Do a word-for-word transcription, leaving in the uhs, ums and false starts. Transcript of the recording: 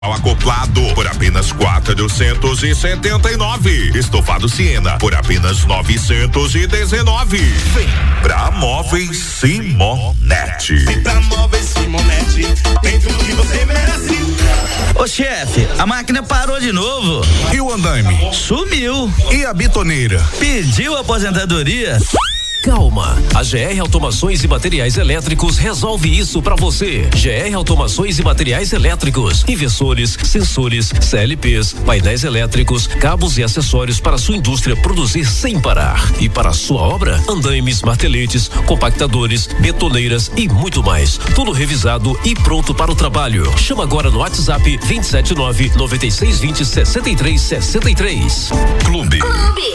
Acoplado por apenas quatrocentos e setenta e nove. Estofado Siena por apenas novecentos e dezenove. Vem pra Móveis Simonete. Vem pra Móveis Simonete. Tem tudo que você merece. Ô chefe, a máquina parou de novo. E o andaime? Sumiu. E a bitoneira? Pediu aposentadoria? Calma, a G R Automações e Materiais Elétricos resolve isso pra você. G R Automações e Materiais Elétricos, inversores, sensores, C L Ps, painéis elétricos, cabos e acessórios para sua indústria produzir sem parar. E para a sua obra, andaimes, marteletes, compactadores, betoneiras e muito mais. Tudo revisado e pronto para o trabalho. Chama agora no WhatsApp vinte e sete nove, nove seis dois zero, sessenta e três sessenta e três. Clube.